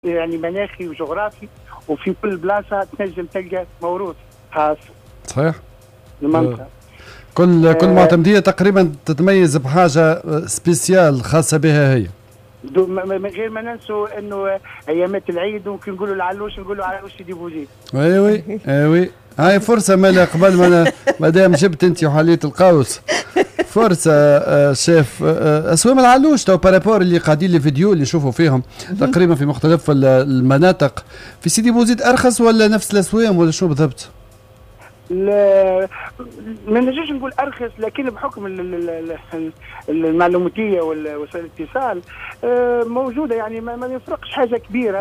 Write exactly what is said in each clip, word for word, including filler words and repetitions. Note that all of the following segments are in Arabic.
يعني مناخي وجغرافي، وفي كل بلاصه تنجم تلقى موروث خاص. صحيح. المنطقه كل آه كل معتمديه تقريبا تتميز بحاجه سبيسيال خاصه بها هي. من غير ما ننسوا انه ايامات العيد ممكن نقولوا العلوش نقولوا علوش سيدي بوزيد. وي وي وي هاي فرصه مالا قبل ما ما دام جبت انت وحليه القوس فرصه. آه شاف آه اسوام العلوش تو بارابور اللي قاعدين الفيديو اللي نشوفوا فيهم تقريبا في مختلف المناطق في سيدي بوزيد ارخص ولا نفس الاسوام ولا شنو بالضبط؟ لا ما نجمش نقول ارخص، لكن بحكم المعلوماتيه ووسائل الاتصال موجوده، يعني ما يفرقش حاجه كبيره.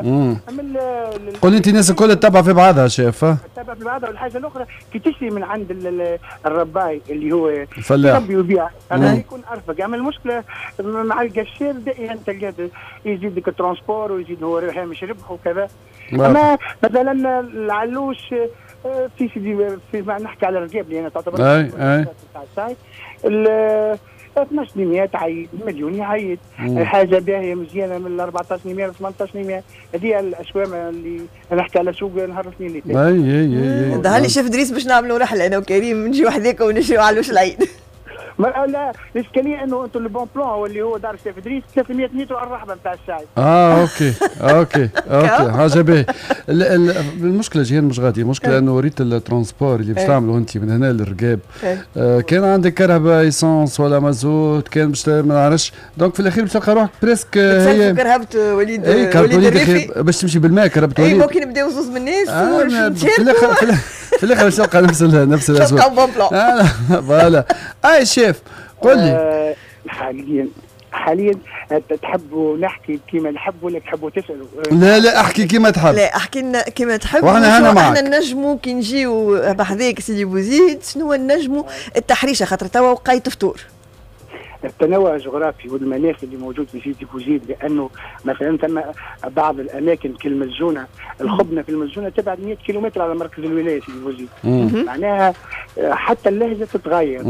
قول انت الناس الكل تتبع في بعضها شايف؟ تتبع في بعضها. والحاجه الاخرى كي تشتري من عند الرباي اللي هو الفلاح يربي ويبيع هذا يكون ارفق. اما المشكله مع القشير دائما تلقاه يزيد لك الترونسبور ويزيد هو هامش ربح وكذا. اما مثلا العلوش في سيدي في ما نحكي على الرقاب اللي انا تعتبر اي اي ال اثناش مية عيد مليون يعيد حاجه باهيه مزيانه من أربعطاش مية ثمنطاش مية. هذه الاسوام اللي نحكي على سوق نهار الاثنين اللي فات. اي اي اي ظهر لي شيف دريس باش نعملوا رحله انا وكريم نجيو حذاك ونشريو علوش العيد. ما لا الاشكاليه انه انتم البون بلان اللي هو دار الشيف ادريس ثلاثمية متر على الرحبه نتاع الشاي. اه اوكي اوكي اوكي حاجه باهيه. المشكله جيان مش غادي، المشكله انه ريت الترونسبور اللي باش تعملوا انت من هنا للرقاب آه كان عندك كرهبه ايسونس ولا مازوت كان باش ما نعرفش، دونك في الاخير باش تلقى روحك بريسك هي كرهبت وليد اي وليد الريفي باش تمشي بالماء كرهبت وليد. اي ممكن نبداو زوز من الناس في الاخر في الاخر باش تلقى نفس نفس الاسواق. تلقى بون بلان فوالا. اي شيف قول لي آه حاليا حاليا تحبوا نحكي كيما نحب ولا تحبوا تسالوا؟ لا لا احكي كيما تحب. لا احكي لنا كيما تحب. واحنا هنا معك. احنا نجموا كي نجيو بحذاك سيدي بوزيد شنو نجموا التحريشه خاطر توا وقيت فطور. التنوع الجغرافي والمناخ اللي موجود في سيدي بوزيد، لانه مثلا ثم بعض الاماكن كالمزونه الخبنه في المزونه تبعد مية كيلومتر على مركز الولايه سيدي بوزيد. معناها حتى اللهجه تتغير.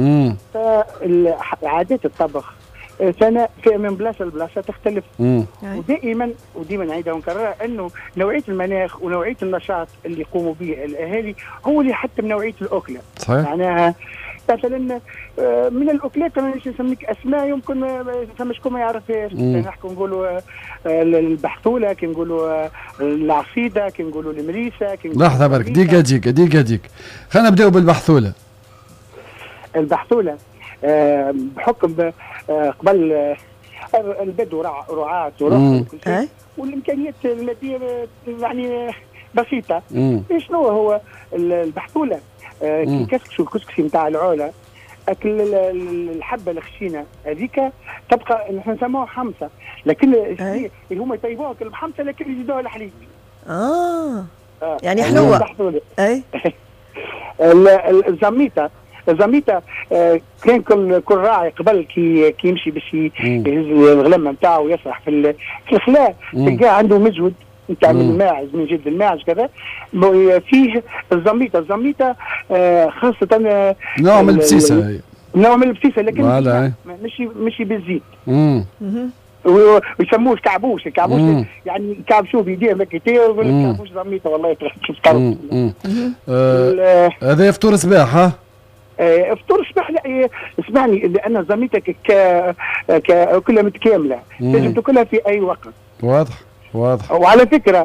عادات الطبخ سنه في من بلاصه لبلاصه تختلف. مم. ودائما ودائما نعيدها ونكررها انه نوعيه المناخ ونوعيه النشاط اللي يقوموا به الاهالي هو اللي يحتم نوعيه الاكله. صحيح. معناها مثلا من الاكلات انا باش نسميك اسماء يمكن ما فماش شكون ما يعرفهاش. نحكوا نقولوا البحثوله، كي نقولوا العصيده، كي نقولوا المريسه، كي نقولوا لحظه برك ديكا ديكا ديكا ديك خلينا نبداو بالبحثوله. البحثوله أه بحكم أه قبل أه البدو رعاة ورعاة وكل شيء والامكانيات الماديه يعني بسيطه. شنو هو البحثوله؟ أه كي كسكسوا الكسكسي نتاع العوله اكل الحبه الخشينه هذيك تبقى نحن نسموها حمصه، لكن اللي هما يطيبوها بالحمصه لكن يزيدوها الحليب. اه, آه. يعني حلوه. اي الزميته الزميته آه كان كل كل راعي قبل كي كي يمشي باش يهز الغلمه نتاعو ويسرح في في الخلاء تلقاه عنده مزود نتاع من الماعز من جلد الماعز كذا فيه الزميته. الزميته آه خاصه آه نوع من البسيسه هي نوع من البسيسه لكن مش مش بالزيت. ويسموه كعبوش. الكعبوش يعني يكعبشوه بيديه مكتيه ويقول لك كعبوش زميته والله تفطر. هذا فطور صباح ها؟ اه فطور صباح. لا اسمعني لان زميتك كاكله متكامله لازم تاكلها في اي وقت. واضح واضح. وعلى فكره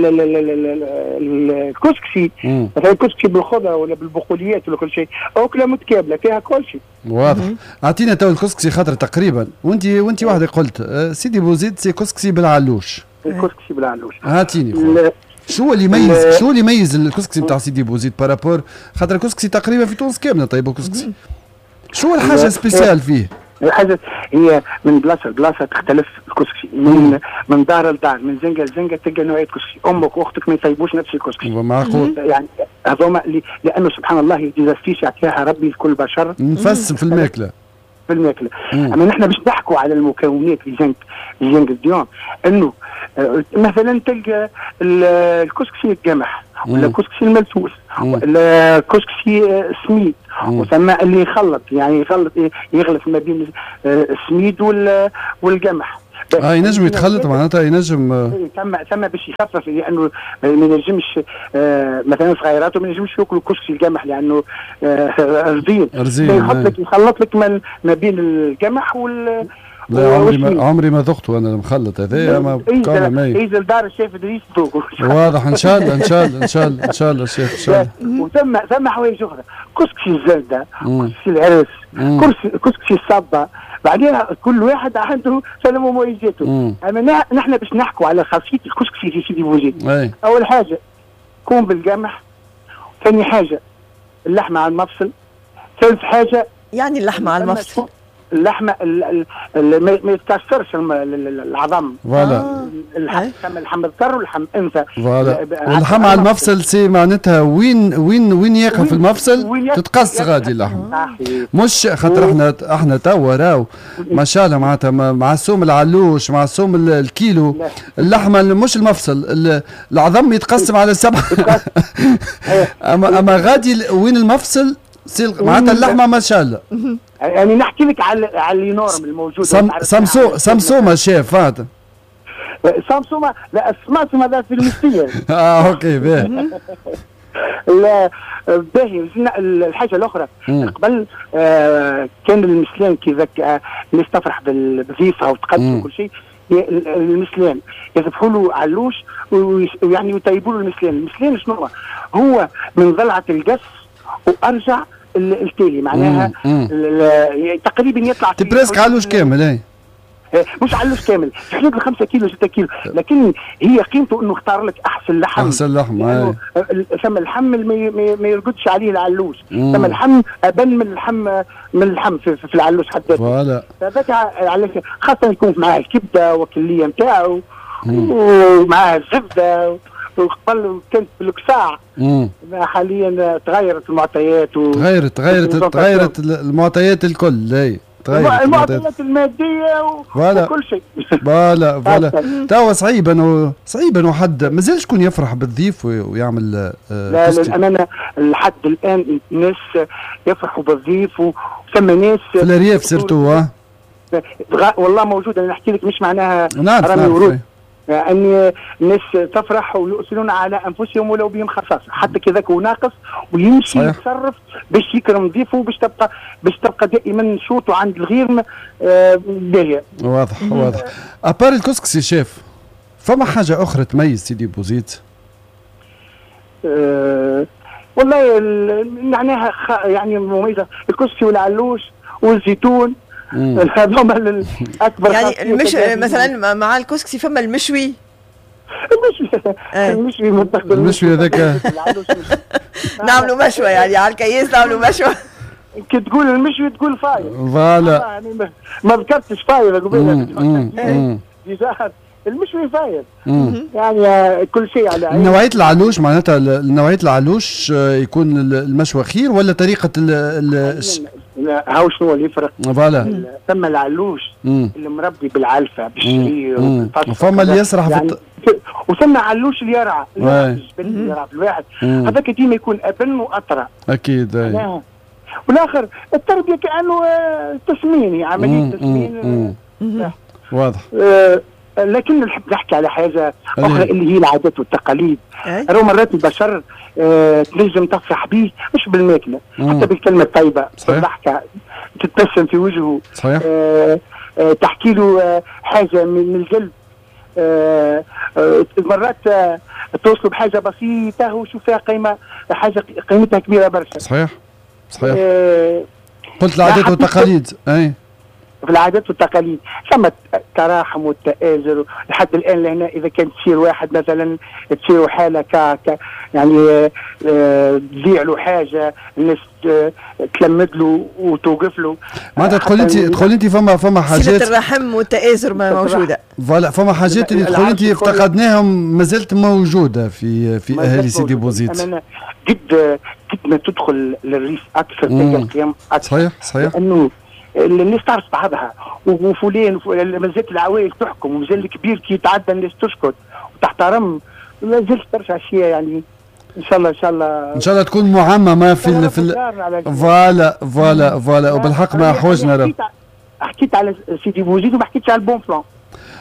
الكسكسي مثلا الكسكسي بالخضره ولا بالبقوليات ولا كل شيء اكله متكامله فيها كل شيء. واضح. اعطينا تو الكسكسي خاطر تقريبا وانت وانت واحده قلت سيدي بوزيد سي كسكسي بالعلوش. الكسكسي بالعلوش هاتيني شو اللي يميز شو اللي يميز الكسكسي نتاع سيدي بوزيد بارابور خاطر الكسكسي تقريبا في تونس كامله طيبوا كسكسي. شو الحاجه سبيسيال فيه؟ الحاجه هي من بلاصه لبلاصه تختلف الكسكسي من من دار لدار من زنقه لزنقه تلقى نوعيه كسكسي. امك واختك ما يطيبوش نفس الكسكسي. معقول. يعني هذوما لانه سبحان الله ديزاستيش يعطيها ربي لكل بشر نفس في الماكله في الماكله. اما نحن باش نحكوا على المكونات لزنق لزنق اليوم انه مثلا تلقى الكسكسي القمح ولا الكسكسي الملسوس ولا الكسكسي سميد وسمى اللي يخلط يعني يخلط يغلف ما بين السميد والقمح. اه ينجم يتخلط معناتها ينجم ثم ثم باش يخفف لانه ما ينجمش آه مثلا صغيراته ما ينجمش ياكلوا كسكسي القمح لانه آه رزين رزين يحط لك يخلط لك من ما بين القمح وال لا عمري ما عمري ما ذقته انا المخلط هذايا ما كان ماي اذا دار الشيف ادريس ذوقه واضح ان شاء الله ان شاء الله ان شاء الله ان شاء الله الشيف ان شاء الله وثم ثم حوايج اخرى كسكسي الزلده كسكسي العرس كسكسي الصبه بعدين كل واحد عنده سلم ومميزاته اما نحن باش نحكوا على خاصيه الكسكسي في سيدي بوزيد اول حاجه كون بالقمح ثاني حاجه اللحمه على المفصل ثالث حاجه يعني اللحمه على المفصل اللحمه ما يتكسرش العظم فوالا اللحم اللحم الذكر واللحم انثى فوالا واللحم على المفصل سي معناتها وين وين وين يقف في المفصل تتقص غادي اللحم مش خاطر احنا احنا توا راو ما شاء الله معناتها مع السوم العلوش مع السوم الكيلو اللحمه مش المفصل العظم يتقسم على سبعه اما اما غادي وين المفصل معناتها اللحمه ما شاء الله يعني نحكي لك على على اللي نورم الموجود سم سمسو سمسومه شيف هذا سمسومه لا سمسومه هذا في المستير اه اوكي باهي لا باهي الحاجه الاخرى قبل آه كان المسلم كي آه الناس تفرح بالضيفه وتقدم وكل شيء المسلم يذبحوا له علوش ويعني يطيبوا له المسلم المسلم شنو هو؟ هو من ضلعه القص وارجع التالي معناها تقريبا يطلع تبريسك علوش كامل اي مش علوش كامل في حدود خمسة كيلو ستة كيلو لكن هي قيمته انه اختار لك احسن لحم احسن لحم يعني ثم اللحم ما يرقدش عليه العلوش ثم اللحم ابن من اللحم من اللحم في, في العلوش حتى فوالا هذاك خاصه يكون معاه الكبده وكليه نتاعو ومعاه الزبده وقبل كانت بالكساع حاليا تغيرت المعطيات و... تغيرت تغيرت تغيرت المعطيات الكل اي المعطيات الماديه و... وكل شيء فوالا فوالا توا صعيبا و... صعيبا وحد مازال شكون يفرح بالضيف ويعمل آه لا للامانه لحد الان الناس يفرحوا بالضيف وثم ناس في الارياف سيرتو والله موجوده نحكي لك مش معناها رمي ورود يعني الناس تفرح ويؤثرون على انفسهم ولو بهم خصاصه حتى كذاك هو ناقص ويمشي يتصرف باش يكرم ضيفه باش تبقى باش تبقى دائما شوطه عند الغير آه باهيه. واضح واضح. ابار الكسكسي شيف فما حاجه اخرى تميز سيدي بوزيد؟ آه والله معناها يعني مميزه الكسكسي والعلوش والزيتون هذوما الاكبر يعني المش مثلا مع الكسكسي فما المشوي المشوي المشوي منتخب المشوي هذاك نعملوا مشوى يعني على الكياس نعملوا مشوى كي تقول المشوي تقول فاير فوالا يعني ما ذكرتش فاير قبل المشوي فاير يعني كل شيء على عين. نوعيه العلوش معناتها نوعيه العلوش يكون المشوى خير ولا طريقه ال هاو شنو اللي يفرق؟ فوالا ثم العلوش اللي مربي بالعلفه بالشعير وفما اللي يسرح يعني في وثم علوش اللي يرعى اللي يرعى بالواحد هذاك ديما يكون ابن واطرى اكيد اي والاخر التربيه كانه تسمين عمليه تسمين واضح. آه لكن نحب نحكي على حاجه اخرى اللي هي العادات والتقاليد. راهو مرات البشر آه تنجم تفرح به مش بالماكله حتى بالكلمه الطيبه بالضحكه تتبسم في وجهه صحيح. آه آه تحكي له آه حاجه من القلب آه آه مرات آه توصل بحاجه بسيطه وشوف فيها قيمه حاجه قيمتها كبيره برشا. صحيح صحيح. آه قلت العادات والتقاليد اي في العادات والتقاليد ثم التراحم والتآزر لحد الان لهنا اذا كان تصير واحد مثلا تصير حاله ك يعني تبيع له حاجه الناس تلمد له وتوقف له. معناتها تدخل انت تدخل انت فما فما حاجات صله الرحم والتآزر ما موجوده. فوالا فما حاجات اللي تدخل انت افتقدناهم ما زالت موجوده في في اهالي سيدي بوزيد. انا قد قد ما تدخل للريف اكثر تلقى القيم اكثر. صحيح صحيح. لانه الناس تعرف بعضها وفلان مازالت العوائل تحكم ومازال الكبير كي يتعدى الناس تسكت وتحترم ما زالت برشا اشياء يعني ان شاء الله ان شاء الله ان شاء الله تكون معممه في ال في فوالا فوالا فوالا وبالحق ما حوجنا. حكيت على سيدي بوزيد وما حكيتش على البون فلان.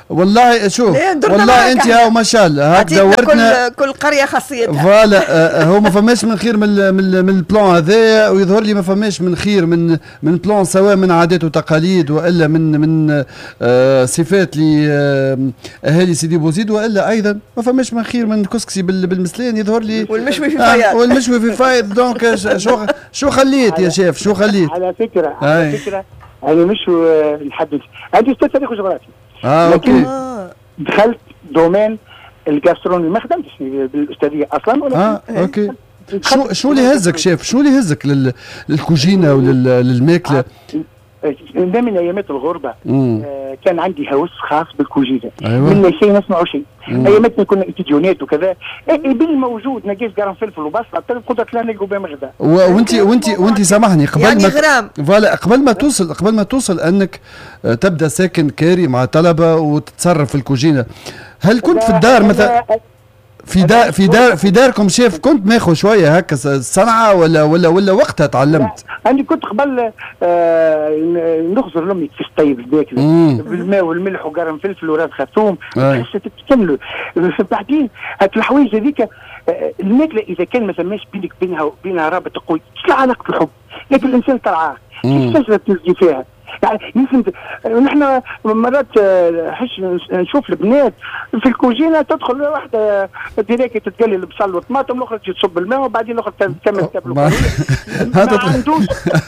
والله شوف والله انت هاو ما شاء الله هاك دورتنا كل كل قريه خاصيتها. فوالا هو ما فماش من خير من من, من البلان هذايا، ويظهر لي ما فماش من خير من من بلان سواء من عادات وتقاليد والا من من آه صفات لاهالي سيدي بوزيد، والا ايضا ما فماش من خير من كسكسي بالمسلين يظهر لي والمشوي في فايد. آه والمشوي في فايد. دونك شو شو خليت يا شيف شو خليت؟ على فكره على فكره انا مش نحدد عندي استاذ تاريخ وجغرافيا اه لكن اوكي دخلت دومين الجاسترونومي ما خدمتش بالاستاذيه اصلا ولا اه اوكي. شو شو اللي هزك شيف شو اللي هزك لل... للكوجينه وللماكله؟ ده من ايامات الغربه آه كان عندي هوس خاص بالكوجينه. أيوة. من لا شيء نسمعوا شيء. اياماتنا كنا اتيديونات وكذا بالموجود نقيس قرن فلفل وبصله قدره لا نلقوا بهم غدا. وانت وانت وانت سامحني قبل يعني ما غرام فوالا قبل ما توصل قبل ما توصل انك تبدا ساكن كاري مع طلبه وتتصرف في الكوجينه، هل كنت في الدار مثلا في دار في دار في داركم شيف كنت ماخذ شويه هكا صنعه ولا ولا ولا وقتها تعلمت؟ عندي كنت قبل آه نخزر لامي كيفاش طيب الماكله بالماء والملح وقرن فلفل وراد ثوم تكملوا. بعدين هاك الحوايج هذيك آه الماكله اذا كان ما ثماش بينك بينها وبينها رابط قوي شو علاقه الحب؟ لكن الانسان ترعاه كيف شجره تلقي فيها يعني يمكن نحن مرات حش نشوف البنات في الكوجينه تدخل واحده ديريكت تتقلي البصل والطماطم الاخرى تصب الماء وبعدين الاخرى تكمل تاكل. ما عندوش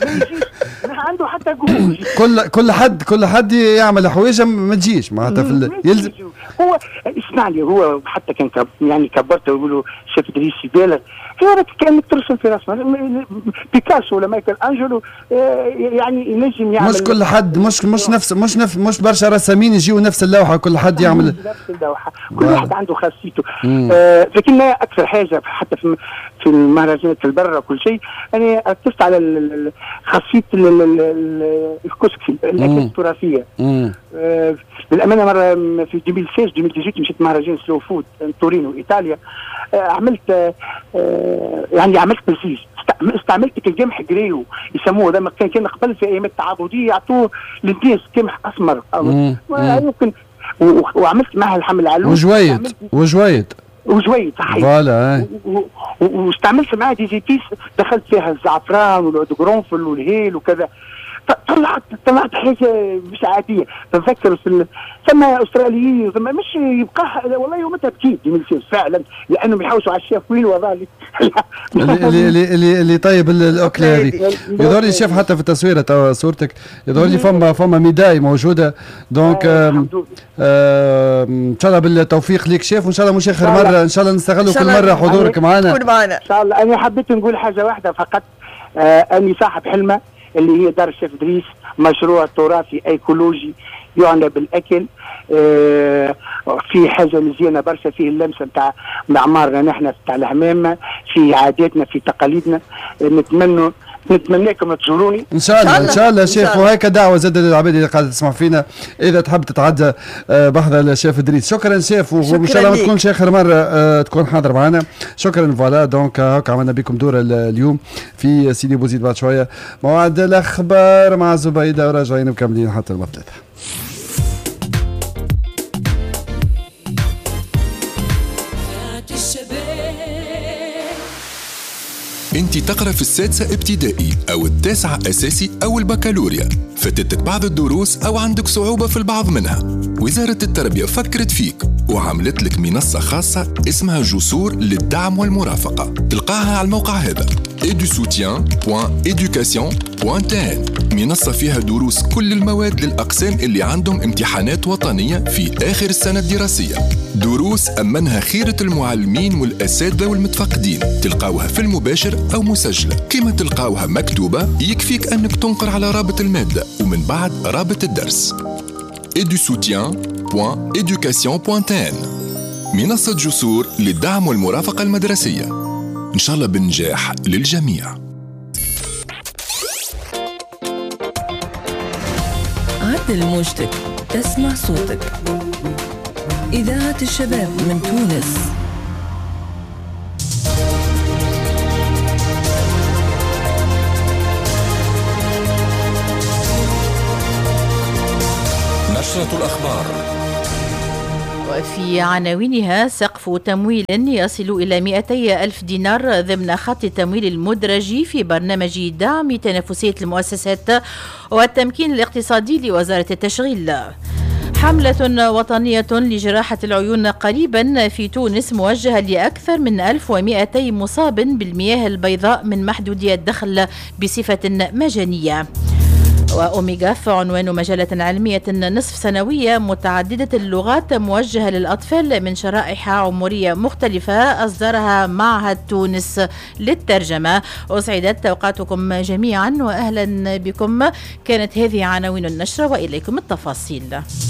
ما عنده حتى قوه. كل كل حد كل حد يعمل حوايج ما تجيش معناتها في يلزم. هو اسمعني هو حتى كان كب يعني كبرت ويقولوا شيف ادريس بالغ غيرك كانك ترسم في رسمه بيكاسو ولا مايكل انجلو يعني ينجم يعمل. مش كل حد مش مش نفس مش نفس مش برشا رسامين يجيوا نفس اللوحه كل حد يعمل نفس اللوحه كل واحد عنده خاصيته. آه لكن اكثر حاجه حتى في في المهرجانات في البرة وكل شيء انا ركزت على خاصيه الكسكسي الاكل التراثيه. آه بالامانه مره في ألفين وستة عشر ألفين وثمانية مشيت مهرجان سلو فود تورينو ايطاليا. آه عملت آه يعني عملت برسيج استعملت القمح جريو يسموه ده كان كان قبل في ايام التعاضديه يعطوه للناس قمح اسمر يمكن وعملت معها الحمل علوش وجويد وجويد وجويد صحيح فوالا واستعملت معها دي زي بيس دخلت فيها الزعفران والقرنفل والهيل وكذا طلعت طلعت حاجه مش عاديه. تذكر في ثم استراليين ثم مش يبقى والله يومتها بكيت فعلا لانهم يحوسوا على الشيف وين وضع لي اللي اللي اللي طيب الاكل هذه. يظهر لي الشيف حتى في التصويره توا صورتك يظهر لي فما فما ميداي موجوده. دونك ان شاء الله بالتوفيق ليك شيف، وان شاء الله مش اخر مره ان شاء الله نستغلوا كل مره حضورك معنا ان شاء الله. انا حبيت نقول حاجه واحده فقط آه اني صاحب حلمه اللي هي دار الشيف ادريس، مشروع تراثي ايكولوجي يعنى بالاكل. آه في حاجه مزيانه برشا فيه اللمسه نتاع معمارنا نحن نتاع الحمامه في عاداتنا في تقاليدنا. آه نتمنى نتمنىكم تزوروني ان شاء الله ان شاء الله شيف. وهيك دعوه زاد للعباد اللي قاعده تسمع فينا اذا تحب تتعدى بحضر الشيف ادريس. شكرا شيف وان شاء الله ما تكونش اخر مره تكون حاضر معنا. شكرا. فوالا دونك هاك عملنا بكم دوره اليوم في سيدي بوزيد. بعد شويه موعد الاخبار مع زبيده وراجعين مكملين حتى المثلاثه. انت تقرأ في السادسة ابتدائي أو التاسعة أساسي أو البكالوريا، فاتتك بعض الدروس أو عندك صعوبة في البعض منها. وزارة التربية فكرت فيك وعملت لك منصة خاصة اسمها جسور للدعم والمرافقة. تلقاها على الموقع هذا ايدو سوتيان بوان ايدوكاسيون بوان تي ان. منصة فيها دروس كل المواد للأقسام اللي عندهم امتحانات وطنية في آخر السنة الدراسية. دروس أمنها خيرة المعلمين والأساتذة والمتفقدين. تلقاوها في المباشر أو مسجلة. كما تلقاوها مكتوبة يكفيك أنك تنقر على رابط المادة ومن بعد رابط الدرس ايدو سوتيان بوان ايدوكاسيون بوان تي ان. منصة جسور للدعم والمرافقة المدرسية. إن شاء الله بنجاح للجميع. عدل موجتك تسمع صوتك. إذاعة الشباب من تونس. نشرة الأخبار. وفي عناوينها سقف تمويل يصل إلى مئتي ألف دينار ضمن خط التمويل المدرج في برنامج دعم تنافسية المؤسسات والتمكين الاقتصادي لوزارة التشغيل. حملة وطنية لجراحة العيون قريبا في تونس موجهة لأكثر من ألف ومئتين مصاب بالمياه البيضاء من محدودي الدخل بصفة مجانية. وأوميغاف عنوان مجلة علمية نصف سنوية متعددة اللغات موجهة للأطفال من شرائح عمرية مختلفة أصدرها معهد تونس للترجمة. أسعدت أوقاتكم جميعا وأهلا بكم. كانت هذه عناوين النشرة وإليكم التفاصيل.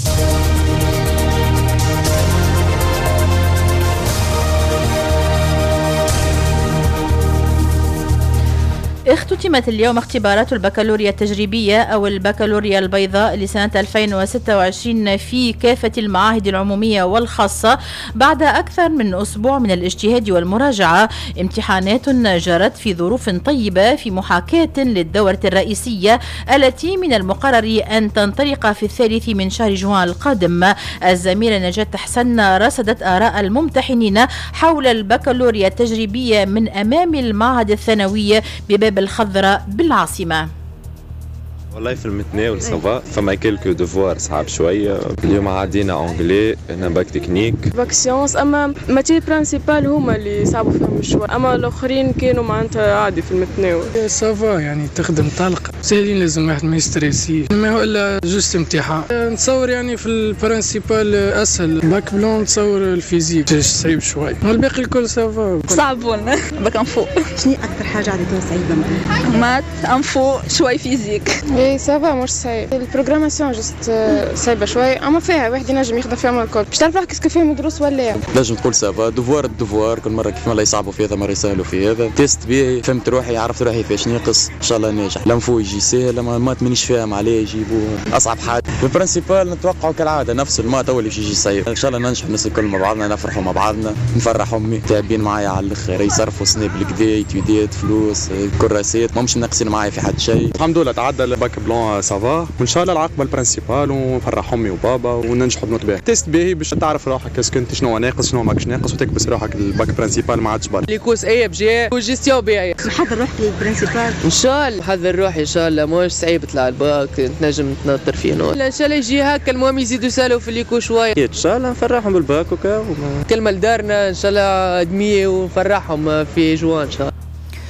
اختتمت اليوم اختبارات البكالوريا التجريبية أو البكالوريا البيضاء لسنة ألفين وستة وعشرين في كافة المعاهد العمومية والخاصة بعد أكثر من أسبوع من الاجتهاد والمراجعة. امتحانات جرت في ظروف طيبة في محاكاة للدورة الرئيسية التي من المقرر أن تنطلق في الثالث من شهر جوان القادم. الزميلة نجاة حسن رصدت آراء الممتحنين حول البكالوريا التجريبية من أمام المعهد الثانوي بباب الخضراء بالعاصمة. والله في المتناول سافا، فما كيلكو ديفوار صعب شويه. اليوم عادينا انجلي، هنا باك تكنيك باك سيونس، اما ماتي برانسيبال هما اللي صعبوا فيهم شويه، اما الاخرين كانوا معناتها عادي في المتناول. سافا يعني تخدم طلق سهلين، لازم واحد ما يستريسي، ما هو الا جوست امتحان. نتصور يعني في البرانسيبال اسهل، باك بلون نتصور الفيزيك صعيب شويه، والباقي الكل سافا صعبون. باك انفو. شنو اكثر حاجه عادتها صعيبه؟ مات انفو شوي فيزيك. ايه سافا مش صعيب، البروغراماسيون جست صعيبه شويه، اما فيها واحد ينجم يخدم فيها الكل. باش تعرف روحك كيف فيهم دروس ولا نجم تقول سافا. دوفوار الدوفوار كل مره كيف ما يصعبوا في هذا مره يسهلوا في هذا. تيست بيه فهمت روحي، عرفت روحي فاش ناقص، ان شاء الله ناجح. لنفو يجي سهل، لما مات مانيش فاهم عليه يجيبوه اصعب حاجه. البرانسيبال نتوقعوا كالعاده نفس المات اول باش يجي صعيب. ان شاء الله ننجح الناس الكل مع بعضنا، نفرحوا مع بعضنا، نفرح امي تعبين معايا على الاخر، يصرفوا سناب الكدا، يتويدات، فلوس، كراسات، ما مش ناقصين معايا في حد شيء. الحمد لله تعدى الباك بلون سافا، وان شاء الله العقبه البرانسيبال ونفرح امي وبابا وننجحوا بنوت باهي. تيست باهي باش تعرف روحك اسكو انت شنو ناقص شنو ماكش ناقص، وتكبس روحك الباك برانسيبال ما عادش بالك. لي كوس اي بجي وجيستيون باهي. نحضر روحك للبرانسيبال ان شاء الله، نحضر روحي ان شاء الله، مش صعيب طلع الباك تنجم تنطر فيه نور. ان شاء الله يجي هكا، المهم يزيدوا يسالوا في ليكو شويه. ان شاء الله نفرحهم بالباك وكا كلمه لدارنا ان شاء الله دميه ونفرحهم في جوان ان شاء الله.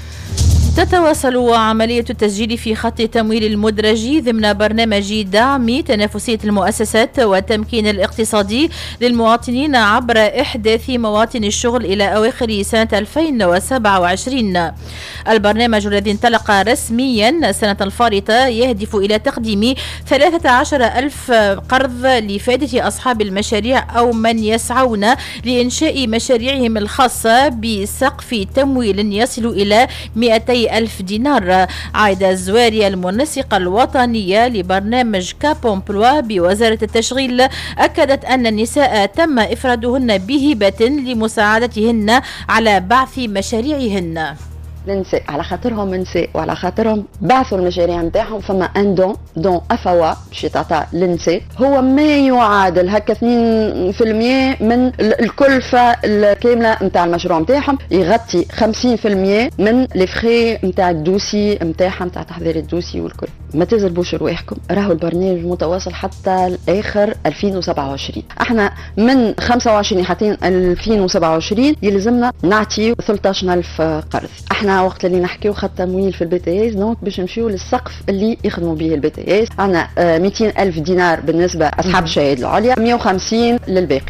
تتواصل عملية التسجيل في خط التمويل المدرج ضمن برنامج دعم تنافسية المؤسسات والتمكين الاقتصادي للمواطنين عبر إحداث مواطن الشغل إلى أواخر سنة ألفين وسبعة وعشرين. البرنامج الذي انطلق رسميا السنة الفارطة يهدف إلى تقديم ثلاثة عشر ألف قرض لفائدة أصحاب المشاريع أو من يسعون لإنشاء مشاريعهم الخاصة بسقف تمويل يصل إلى مئتي ألف دينار. عايدة الزواري المنسقة الوطنية لبرنامج كاب امبلوا بوزارة التشغيل أكدت أن النساء تم إفرادهن بهبة لمساعدتهن على بعث مشاريعهن. النساء على خاطرهم نساء وعلى خاطرهم بعثوا المشاريع نتاعهم، فما ان دون دون افوا باش يتعطى للنساء هو ما يعادل هكا اثنين بالمئة من الكلفه الكامله نتاع المشروع نتاعهم، يغطي خمسين بالمئة من لي فخي نتاع الدوسي نتاعها نتاع تحضير الدوسي والكل. ما تزربوش رواحكم، راهو البرنامج متواصل حتى اخر ألفين وسبعة وعشرين. احنا من خمسة وعشرين حتى ألفين وسبعة وعشرين يلزمنا نعطي ثلاثة عشر ألف قرض. احنا وقت اللي نحكيو خط تمويل في البي تي اس دونك باش نمشيو للسقف اللي يخدموا به البي تي اس. عندنا مئتين ألف دينار بالنسبه اصحاب الشهاده العليا، مئة وخمسين للباقي.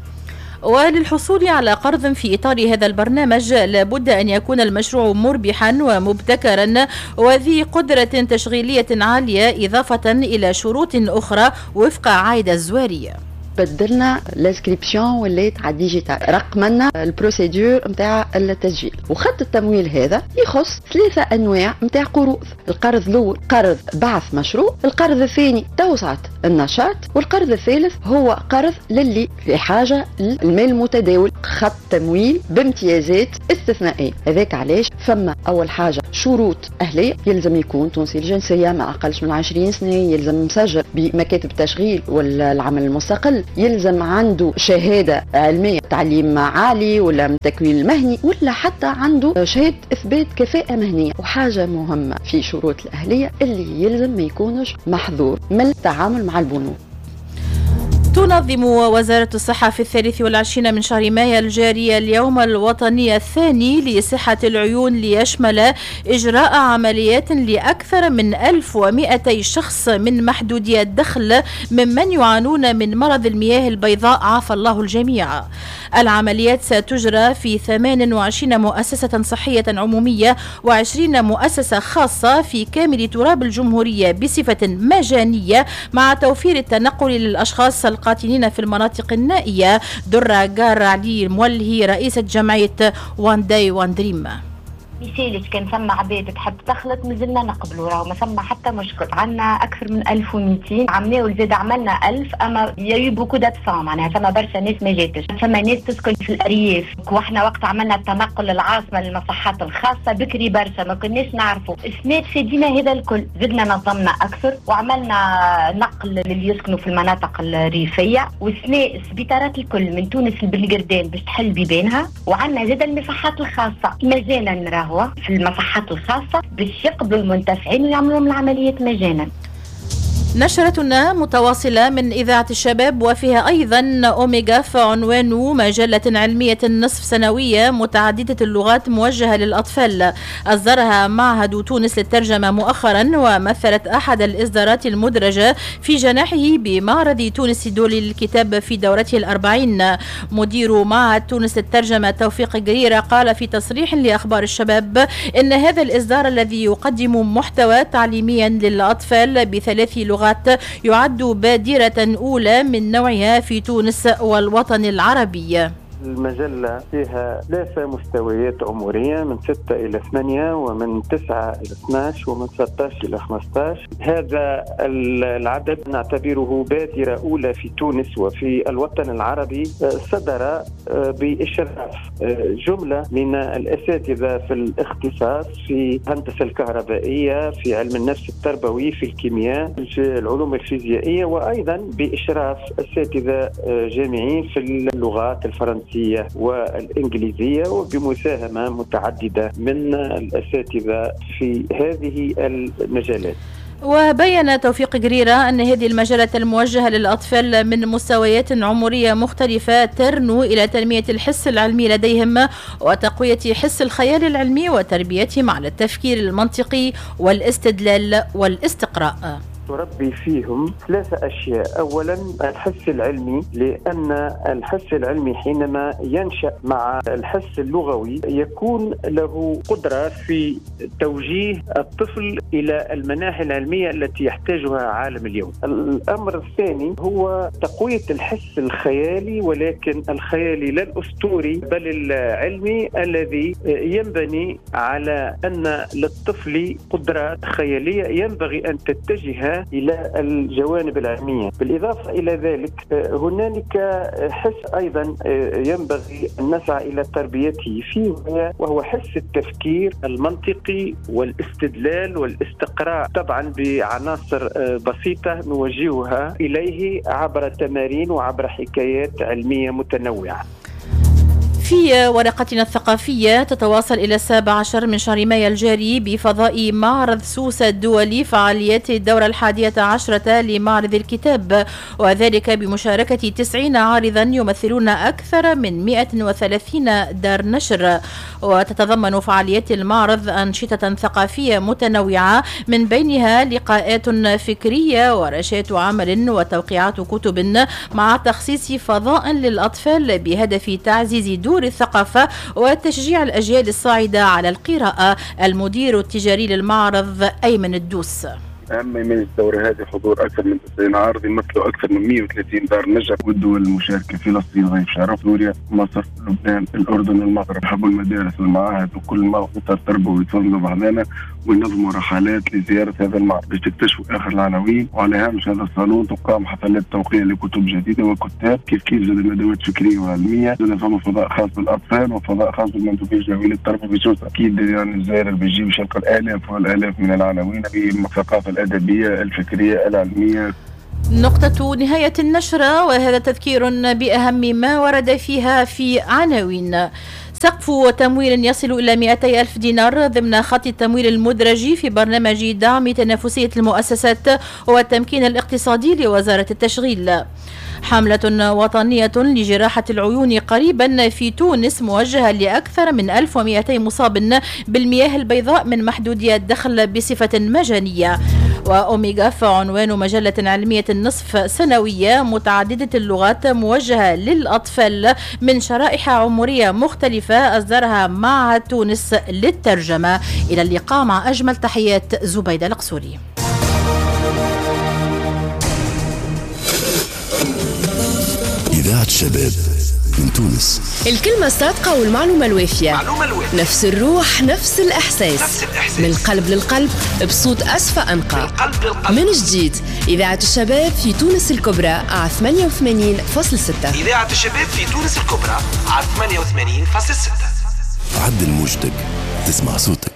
وللحصول على قرض في إطار هذا البرنامج لابد أن يكون المشروع مربحا ومبتكرا وذي قدرة تشغيلية عالية إضافة إلى شروط أخرى وفق عايدة الزوارية. بدلنا الانسكريبسيون ولات على الديجيتال، رقمنا البروسيدور نتاع التسجيل. وخط التمويل هذا يخص ثلاثه انواع نتاع قروض. القرض الاول قرض بعث مشروع، القرض الثاني توسعه النشاط، والقرض الثالث هو قرض للي في حاجه للمال المتداول. خط تمويل بامتيازات استثنائيه. هذاك علاش فما اول حاجه شروط اهليه، يلزم يكون تونسي الجنسيه ما اقلش من عشرين سنه، يلزم مسجل بمكاتب التشغيل والعمل المستقل، يلزم عنده شهادة علمية تعليم عالي ولا من تكوين المهني ولا حتى عنده شهادة إثبات كفاءة مهنية. وحاجة مهمة في شروط الأهلية اللي يلزم ما يكونش محظور من التعامل مع البنوك. تنظم وزارة الصحة في الثالث والعشرين من شهر مايو الجاري اليوم الوطني الثاني لصحة العيون ليشمل إجراء عمليات لأكثر من ألف ومئتي شخص من محدودي الدخل ممن يعانون من مرض المياه البيضاء عافى الله الجميع. العمليات ستجرى في ثمان وعشرين مؤسسة صحية عمومية وعشرين مؤسسة خاصة في كامل تراب الجمهورية بصفة مجانية مع توفير التنقل للأشخاص القاتلين في المناطق النائية. درة جار علي مولهي رئيسة جمعية وان داي وان دريم. مثالك كان ثم عباد تحب تخلط مازلنا نقبلوا، راهو ما ثم حتى مشكل. عندنا اكثر من ألف ومئتين عملنا وزاد عملنا ألف، اما يا بوكو دابسون معناها ثم برشا ناس ما جاتش، ثم ناس تسكن في الارياف. واحنا وقت عملنا التنقل للعاصمه للمصحات الخاصه بكري برشا ما كناش نعرفوا. السنه فادينا هذا الكل، زدنا نظمنا اكثر وعملنا نقل للي يسكنوا في المناطق الريفيه، والسنه السبيطارات الكل من تونس لبلقردان باش تحل بيبانها، وعندنا زاد المصحات الخاصه مجانا نراهو في المصحات الخاصة باش يقبلوا المنتفعين ويعملوا لهم العمليات مجانا. نشرتنا متواصلة من إذاعة الشباب وفيها أيضا أوميغا في عنوان مجلة علمية نصف سنوية متعددة اللغات موجهة للأطفال. أصدرها معهد تونس للترجمة مؤخرا ومثلت أحد الإصدارات المدرجة في جناحه بمعرض تونس الدولي للكتاب في دورته الأربعين. مدير معهد تونس للترجمة توفيق قريرة قال في تصريح لأخبار الشباب إن هذا الإصدار الذي يقدم محتوى تعليميا للأطفال بثلاث لغات يعد بادرة أولى من نوعها في تونس والوطن العربي. المجلة فيها ثلاثة مستويات عمرية من ستة إلى ثمانية ومن تسعة إلى اثني عشر ومن ستة عشر إلى خمسة عشر. هذا العدد نعتبره بادرة أولى في تونس وفي الوطن العربي. صدر بإشراف جملة من الأساتذة في الاختصاص في الهندسة الكهربائية، في علم النفس التربوي، في الكيمياء، في العلوم الفيزيائية، وأيضا بإشراف أساتذة جامعيين في اللغات الفرنسية والإنجليزية، وبمساهمة متعددة من الأساتذة في هذه المجالات. وبين توفيق قريرة أن هذه المجلة الموجهة للأطفال من مستويات عمرية مختلفة ترنو إلى تنمية الحس العلمي لديهم وتقوية حس الخيال العلمي وتربيتهم على التفكير المنطقي والاستدلال والاستقراء. تربي فيهم ثلاثة أشياء. أولا الحس العلمي، لأن الحس العلمي حينما ينشأ مع الحس اللغوي يكون له قدرة في توجيه الطفل إلى المناحي العلمية التي يحتاجها عالم اليوم. الأمر الثاني هو تقوية الحس الخيالي، ولكن الخيالي لا الأسطوري بل العلمي الذي ينبني على أن للطفل قدرات خيالية ينبغي أن تتجه إلى الجوانب العلمية. بالإضافة إلى ذلك هنالك حس أيضا ينبغي أن نسعى إلى تربيته فيه، وهو حس التفكير المنطقي والاستدلال والاستقراء، طبعا بعناصر بسيطة نوجهها إليه عبر تمارين وعبر حكايات علمية متنوعة. في ورقتنا الثقافية تتواصل إلى السابع عشر من شهر مايو الجاري بفضاء معرض سوسة الدولي فعاليات الدورة الحادية عشرة لمعرض الكتاب، وذلك بمشاركة تسعين عارضا يمثلون أكثر من مئة وثلاثين دار نشر. وتتضمن فعاليات المعرض أنشطة ثقافية متنوعة من بينها لقاءات فكرية ورشات عمل وتوقيعات كتب مع تخصيص فضاء للأطفال بهدف تعزيز دور الثقافة وتشجيع الأجيال الصاعدة على القراءة. المدير التجاري للمعرض أيمن الدوس. أهم يميز الدورة هذه حضور أكثر من تسعين عارض يمثلوا أكثر من مئة وثلاثين دار نشر، والدول المشاركة فلسطين، غيب شرف، سوريا، مصر، لبنان، الأردن، المغرب. حبوا المدارس والمعاهد وكل ما إطار تربوي يتفضلوا بعضنا وينظموا رحلات لزيارة هذا المعرض باش تكتشفوا آخر العناوين. وعلى هامش هذا الصالون تقام حفلات توقيع لكتب جديدة وكتاب، كيف كيف زاد ندوات فكرية وعلمية، زاد فما فضاء خاص بالأطفال وفضاء خاص بالمندوبين الجوية للتربية بسوسة. أكيد يعني الزائر بيجي بيشارك الآلاف والآلاف من العناوين في الثقافة الأدبية الفكرية العلمية. نقطة نهاية النشرة، وهذا تذكير بأهم ما ورد فيها في عناوين. سقف تمويل يصل إلى مئتي ألف دينار ضمن خط التمويل المدرج في برنامج دعم تنافسية المؤسسات والتمكين الاقتصادي لوزارة التشغيل. حملة وطنية لجراحة العيون قريبا في تونس موجهة لأكثر من ألف ومئتين مصاب بالمياه البيضاء من محدودي الدخل بصفة مجانية. وأوميغا عنوان مجلة علمية نصف سنوية متعددة اللغات موجهة للأطفال من شرائح عمرية مختلفة أصدرها معهد تونس للترجمة. إلى اللقاء مع أجمل تحيات زبيدة القصوري. إذاعة الشباب من تونس. الكلمة الصادقة والمعلومة الوافية. معلومة الوافية. نفس الروح نفس الإحساس. نفس الإحساس. من القلب للقلب بصوت أصفى أنقى. من القلب للقلب. من جديد إذاعة الشباب في تونس الكبرى على ثمانية وثمانين فاصلة ستة. إذاعة الشباب في تونس الكبرى على ثمانية وثمانين فاصلة ستة. عدل موجتك تسمع صوتك.